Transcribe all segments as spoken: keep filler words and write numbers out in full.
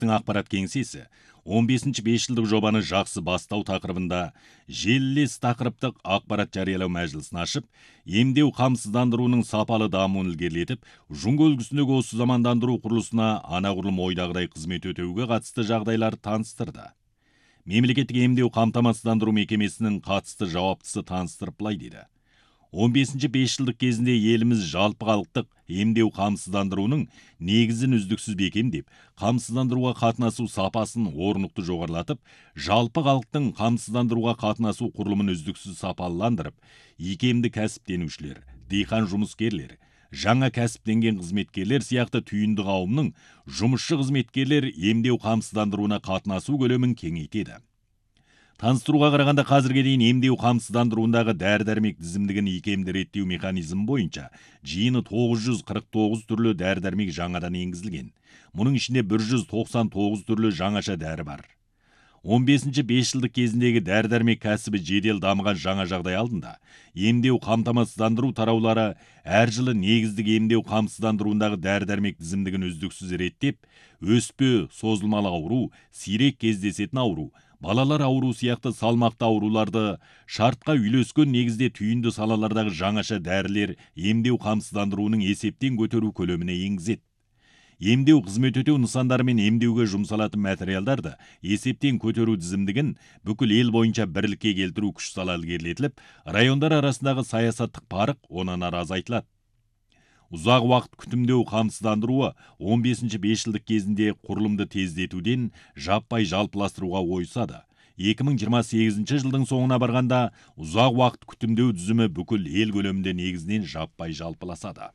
агенттиктин акпарат кеңсеси он бешинчи беш жылдык жобаны жакшы бастау тақырыбында желілес тақырыптық акпарат жарыялау мәжілісін ашып, эмдеу камсыздандыруунун сапалы дамуун илгерилетип, Жуңгө өлкөсүндөгү осу замандандыруу курулусуна анагулум ойдагыдай кызмет өтөөгө катысты жагдайларды таныстырды. Мемлекеттик эмдеу камтамасыздандыруу мекемесинин катысты жауаптысы таныстырып былай деди. он бешинчи беш жылдык кезинде элimiz жалпы калктык эмдеу камсыздандыруунун негизин үздүксүз бекемдеп, камсыздандырууга катнашуу сапасын орнуктуу жогорулатып, жалпы калктын камсыздандырууга катнашуу курулумун үздүксүз сапаландырып, икемди кәсиптенүүчүлөр, дыйкан жумускерлер, жаңа кәсиптенген кызметкерлер сыяктуу түйүндү кауымнун жумушчу кызметкерлер эмдеу камсыздандырууна катнашуу көлөмүн кеңейтеди. Таныстырууга караганда азыркыга дейин эмдеу камсыздандыруундагы дәрі-дәрмек тизимдигин икемди реттөө механизми боюнча жыйыны тогуз жүз кырк тогуз түрлүү дәрі-дәрмек жаңадан энгизилген. Мунун ичинде бир жүз токсон тогуз түрлүү жаңача дәрі бар. он бешинчи беш жылдык кезиндеги дәрі-дәрмек кәсиби жедел дамыган жаңа жагдай алдында эмдеу камтамасыздандыруу тараулары ар жылы негиздик эмдеу камсыздандыруундагы дәрі-дәрмек тизимдигин үздүксүз реттеп, өспө, созулмалуу ауруу, сирек кездесетин ауруу, балалар ауруу сыяктуу салмактуу ауруларды шартка үйлөскөн негизде түйүндү салалардагы жаңаша дәрилер эмдеу камсыздандыруунун эсептен көтөрүү көлөмүнө энгизет. Эмдеу кызмет өтөө нысандары менен эмдеуге жумсалатын материалдарды эсептен көтөрүү тизимдигин бүкүл эл боюнча бирликке келтирүү күч сала илгерилетилип, райондар арасындагы саясаттык парык онан ары азайтылат. Узак убакыт күтүмдөө камсыздандыруу он бешинчи беш жылдык кезинде курулумду тездетүүдөн жаппай жалпылаштырууга ойса да, эки миң жыйырма сегизинчи жылдын соңуна барганда узак убакыт күтүмдөө түзүмү бүкүл эл көлөмүндө негизинен жаппай жалпыласа да.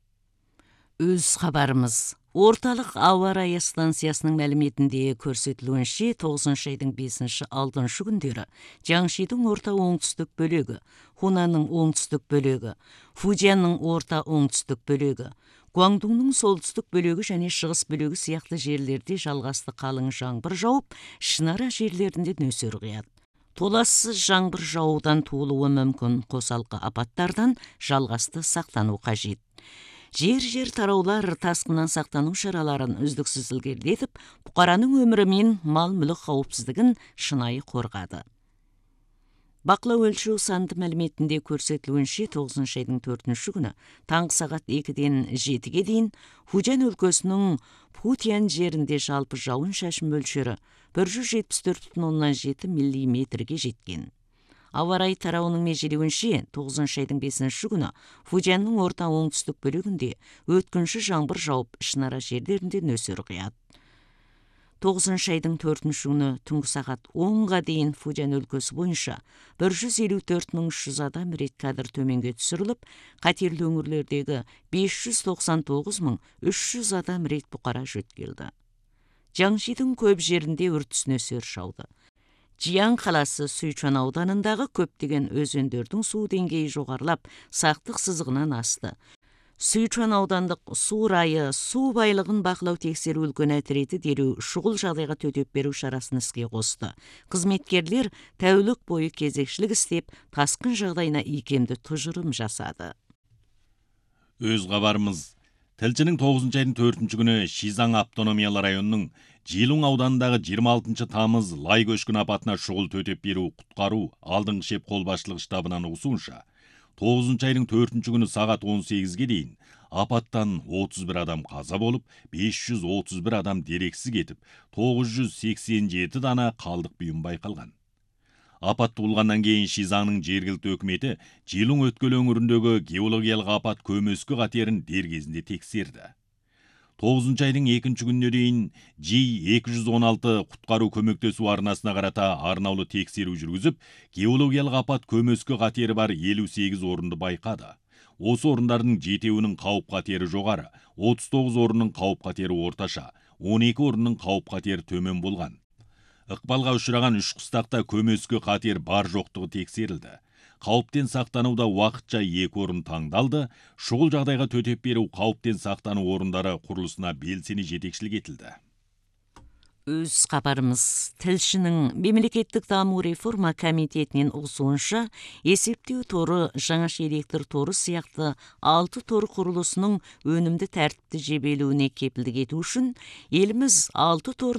Өз хабарымыз. Орталық ауа райы станциясының мәліметінде көрсетілуінше тогузунчу айдың бешинчи алтынчы күндері Жаңшидың орта оңтүстік бөлігі, Хунаның оңтүстік бөлігі, Фужянның орта оңтүстік бөлігі, Гуаңдуңның солтүстік бөлігі және шығыс бөлігі сияқты жерлерде жалғасты қалың жаңбыр жауып, шынара жерлерінде нөсер құяды. Толассыз жаңбыр жауудан туылуы мүмкін қосалқы апаттардан жалғасты сақтану қажет. Жер-жер тараулар тасқыннан сақтану шараларын үздіксіз ілгерілетіп, бұқараның өмірі мен мал-мүлік қауіпсіздігін шынайы қорғады. Бақылау өлшеу санды мәліметінде көрсетілуінше тогузунчу айдың төртүнчү күні таңғы сағат экиден жетиге дейін Фужян өлкөсүнүн Путян жерінде жалпы жауын шашын мөлшері бір жүз жетпіс төрт бүтүн ондон жети миллиметрге жеткен. Ауа райы тарауының межелеуінше тогузунчу айдың бешинчи күні Фужянның орта оңтүстік бөлігінде өткінші жаңбыр жауып, ішінара жерлерінде нөсер құяды. тогузунчу айдың төртүнчү күні түнгі сағат онға дейін Фужян өлкөсі бойынша бір жүз элүү төрт мың үч жүз адам рет кадр төменге түсіріліп, қатерлі өңірлердегі беш жүз токсон тогуз мың үч жүз адам рет бұқара жөткелді. Жаңшидың көп жерінде үртіс нөсер шауды. Жиян қаласы Сүйчон ауданындағы көптеген өзендердің су деңгейі жоғарылап, сақтық сызығынан асты. Сүйчон аудандық су райы су байлығын бақылау тексеру үлкен әтіреті дереу шұғыл жағдайға төтеп беру шарасын іске қосты. Қызметкерлер тәулік бойы кезекшілік істеп, тасқын жағдайына икемді тұжырым жасады. Өз хабарымыз. Тілчінің тогузунчу айдың төртүнчү күнү Шизаң автономиялы районунун Жылуң ауданындагы жыйырма алтынчы тамыз лай көчкүн апатына шұғыл төтеп берүү куткаруу алдыңкы шеп кол баштыгы штабынан угусуунча тогузунчу айдың төртүнчү күнү сагат он сегизге дейин апаттан отуз бир адам каза болуп, беш жүз отуз бир адам дерексиз кетип, тогуз жүз сексен жети дана калдык буюм байкалган. Апат туулгандан кийин Шизаңдын жергиликтүү өкмөтү Жылуң өткөл өңүрүндөгү геологиялык апат көмөскү катерин дер кезинде текшерди. тогузунчу айдың экинчи күнүнө дейин Ж эки жүз он алты куткаруу көмөктөсүү арнасына карата арнаулуу текшерүү жүргүзүп, геологиялык апат көмөскү катери бар элүү сегиз орунду байкады. Осы орундардын жетеуүнүн кауп катери жогары, отуз тогуз орунун кауп катери орташа, он эки орунун кауп катери төмөн болгон. Ыкпалга учураган үч кыстакта көмөскү катер бар жоктугу текшерилди. Кауптен сактанууда уакытча эки орун таңдалды, шұғыл жагдайга төтеп берүү кауптен сактануу орундары курулусуна белсени жетекчилик этилди. Өз хабарымыз тілшінің мемлекеттік даму реформа комитетінен ұсынуынша есептеу торы, жаңаша электр торы сияқты алты тор құрылысының өнімді тәртіпті жебелуіне кепілдік ету үшін еліміз алты тор